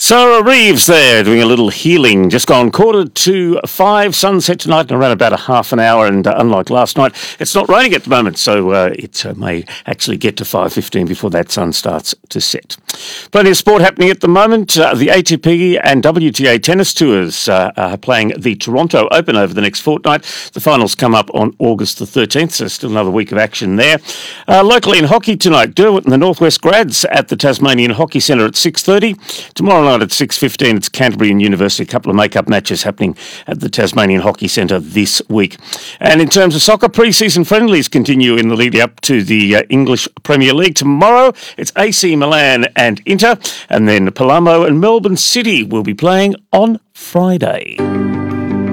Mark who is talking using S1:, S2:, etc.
S1: Sarah Reeves there doing a little healing. Just gone 4:45. Sunset tonight in around about a half an hour, and unlike last night, it's not raining at the moment, so it may actually get to 5:15 before that sun starts to set. Plenty of sport happening at the moment. The ATP and WTA tennis tours are playing the Toronto Open over the next fortnight. The finals come up on August the 13th, so still another week of action there. Locally in hockey tonight, Derwent and the Northwest Grads at the Tasmanian Hockey Centre at 6:30. Tomorrow night at 6:15, it's Canterbury and University. A couple of make-up matches happening at the Tasmanian Hockey Centre this week. And in terms of soccer, pre-season friendlies continue in the lead up to the English Premier League. Tomorrow, it's AC Milan and Inter, and then Palermo and Melbourne City will be playing on Friday.